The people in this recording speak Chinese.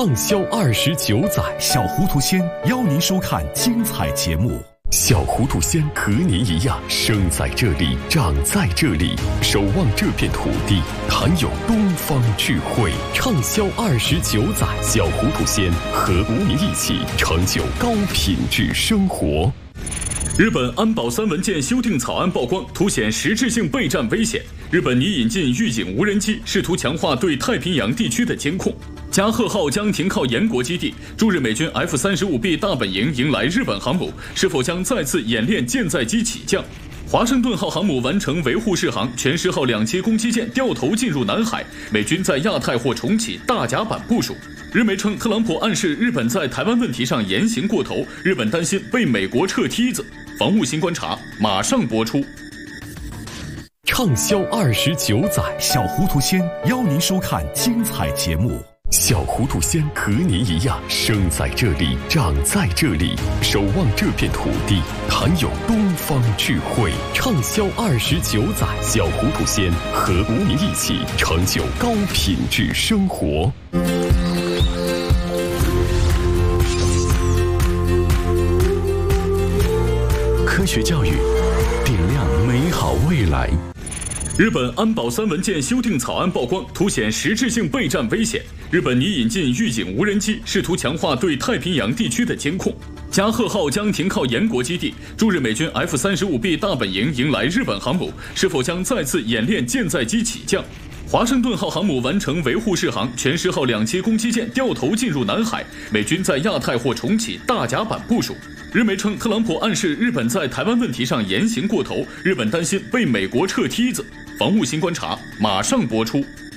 畅销29载， 小糊涂仙邀您收看精彩节目。 小糊涂仙和您一样，生在这里，长在这里，守望这片土地，含有东方智慧。畅销29载，小糊涂仙和您一起成就高品质生活。 日本安保3文件修订草案曝光，凸显实质性备战危险。日本拟引进预警无人机，试图强化对太平洋地区的监控。加贺号将停靠延国基地，驻日美军 F-35B 大本营迎来日本航母，是否将再次演练舰载机起降？华盛顿号航母完成维护试航，全10号2栖攻击舰掉头进入南海，美军在亚太或重启大甲板部署。日媒称特朗普暗示日本在台湾问题上言行过头，日本担心被美国撤梯子。防务新观察马上播出。 畅销29载， 小糊涂仙邀您收看精彩节目。 小糊涂仙和您一样，生在这里，长在这里，守望这片土地，含有东方智慧。畅销29载，小糊涂仙和您一起成就高品质生活。 科学教育，点亮美好未来。 日本安保3文件修订草案曝光，凸显实质性备战危险。日本拟引进预警无人机，试图强化对太平洋地区的监控。加贺号将停靠延国基地，驻日美军 F-35B 大本营迎来日本航母，是否将再次演练舰载机起降？华盛顿号航母完成维护试航，全10号2栖攻击舰掉头进入南海，美军在亚太或重启大甲板部署。日媒称特朗普暗示日本在台湾问题上言行过头，日本担心被美国撤梯子。防务新观察马上播出。